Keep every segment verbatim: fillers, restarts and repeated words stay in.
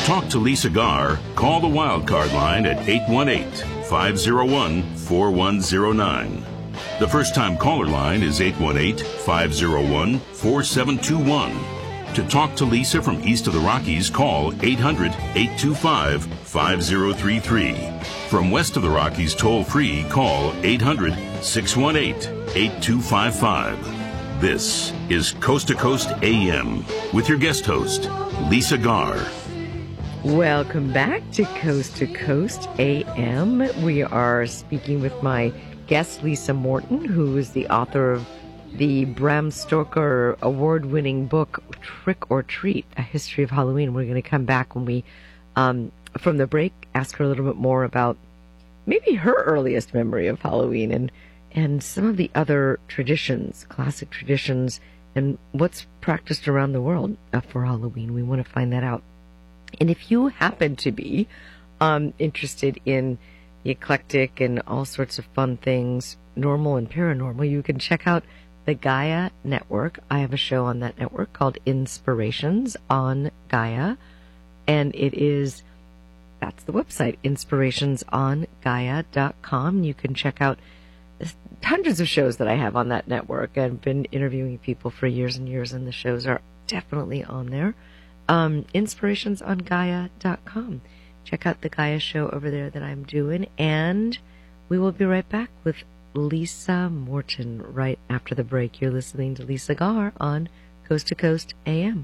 talk to Lisa Garr, call the Wildcard line at eight one eight, five oh one, four one oh nine. The first-time caller line is eight one eight, five oh one, four seven two one. To talk to Lisa from east of the Rockies, call eight hundred, eight two five, five oh three three. From west of the Rockies, toll-free, call eight hundred, six one eight, eight two five five. This is Coast to Coast A M with your guest host, Lisa Garr. Welcome back to Coast to Coast A M. We are speaking with my guest, Lisa Morton, who is the author of the Bram Stoker award-winning book, Trick or Treat, A History of Halloween. We're going to come back when we, um, from the break, ask her a little bit more about maybe her earliest memory of Halloween and, and some of the other traditions, classic traditions, and what's practiced around the world uh, for Halloween. We want to find that out. And if you happen to be um, interested in the eclectic and all sorts of fun things, normal and paranormal, you can check out the Gaia Network. I have a show on that network called Inspirations on Gaia, and it is, that's the website, inspirations on gaia dot com. You can check out hundreds of shows that I have on that network. I've been interviewing people for years and years, and the shows are definitely on there. Um, inspirations on gaia dot com. Check out the Gaia show over there that I'm doing, and we will be right back with Lisa Morton right after the break. You're listening to Lisa Garr on Coast to Coast A M.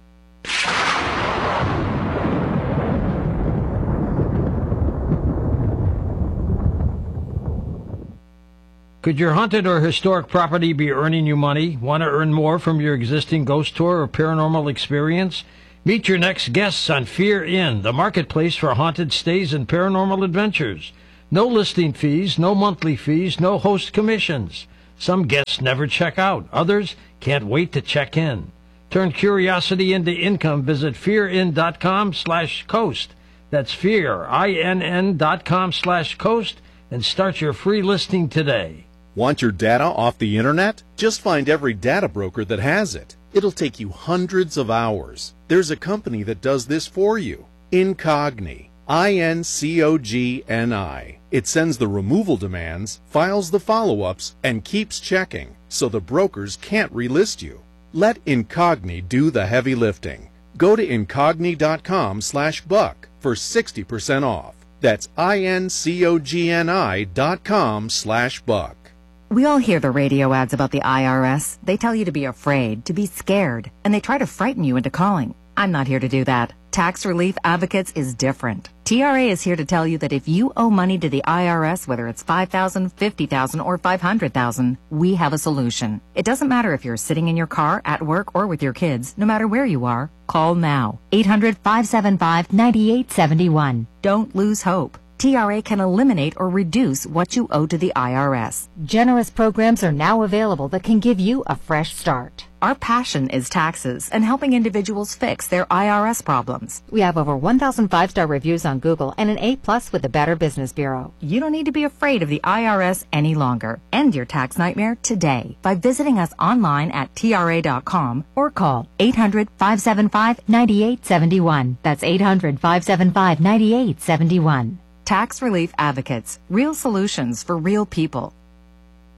Could your haunted or historic property be earning you money? Want to earn more from your existing ghost tour or paranormal experience? Meet your next guests on Fear Inn, the marketplace for haunted stays and paranormal adventures. No listing fees, no monthly fees, no host commissions. Some guests never check out. Others can't wait to check in. Turn curiosity into income. Visit fearin.com slash coast. That's fear, I N N dot com slash coast, and start your free listing today. Want your data off the internet? Just find every data broker that has it. It'll take you hundreds of hours. There's a company that does this for you. Incogni. I N C O G N I. It sends the removal demands, files the follow-ups, and keeps checking, so the brokers can't relist you. Let Incogni do the heavy lifting. Go to incogni.com slash buck for sixty percent off. That's I-N-C-O-G-N-I dot com slash buck. We all hear the radio ads about the I R S. They tell you to be afraid, to be scared, and they try to frighten you into calling. I'm not here to do that. Tax Relief Advocates is different. T R A is here to tell you that if you owe money to the I R S, whether it's five thousand dollars, fifty thousand dollars, or five hundred thousand dollars, we have a solution. It doesn't matter if you're sitting in your car, at work, or with your kids. No matter where you are, call now. eight hundred, five seven five, nine eight seven one. Don't lose hope. T R A can eliminate or reduce what you owe to the I R S. Generous programs are now available that can give you a fresh start. Our passion is taxes and helping individuals fix their I R S problems. We have over one thousand five-star reviews on Google and an A plus with the Better Business Bureau. You don't need to be afraid of the I R S any longer. End your tax nightmare today by visiting us online at T R A dot com or call eight hundred, five seven five, nine eight seven one. That's eight hundred, five seven five, nine eight seven one. Tax Relief Advocates. Real solutions for real people.